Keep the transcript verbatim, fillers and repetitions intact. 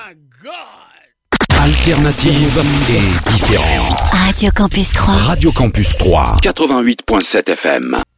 my God! Alternative et différente. Radio Campus trois. Radio Campus trois, quatre-vingt-huit virgule sept F M.